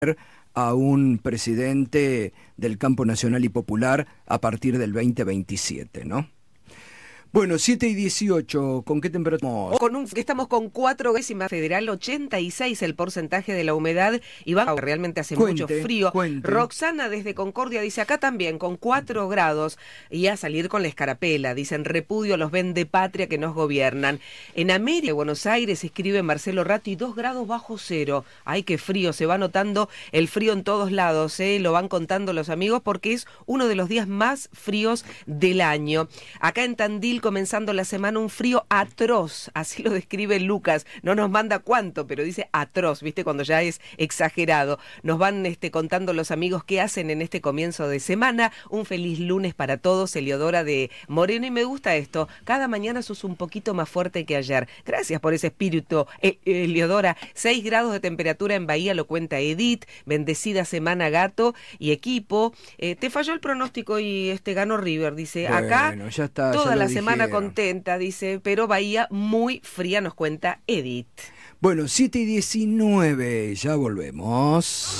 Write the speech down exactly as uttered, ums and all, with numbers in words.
a un presidente del campo nacional y popular a partir del veinte veintisiete, ¿no? Bueno, siete y dieciocho, ¿con qué temperatura? Con un, estamos con cuatro décimas federal, ochenta y seis el porcentaje de la humedad y va, realmente hace Cuente, mucho frío. cuente. Roxana desde Concordia dice, acá también con cuatro grados y a salir con la escarapela. Dicen, repudio a los vendepatria que nos gobiernan. En América, Buenos Aires, escribe Marcelo Ratti, dos grados bajo cero. Ay, qué frío, se va notando el frío en todos lados, ¿eh? Lo van contando los amigos porque es uno de los días más fríos del año. Acá en Tandil, comenzando la semana, un frío atroz, así lo describe Lucas, no nos manda cuánto, pero dice atroz, ¿viste? Cuando ya es exagerado. Nos van este, contando los amigos qué hacen en este comienzo de semana. Un feliz lunes para todos, Eliodora de Moreno, y me gusta esto, cada mañana sos un poquito más fuerte que ayer. Gracias por ese espíritu, eh, Eliodora. seis grados de temperatura en Bahía, lo cuenta Edith. Bendecida semana, gato y equipo. Eh, te falló el pronóstico y este ganó River, dice. Bueno, acá ya está, toda ya la lo semana dijeron. contenta, dice, pero Bahía muy fría, nos cuenta Edith. Bueno, siete y diecinueve, ya volvemos.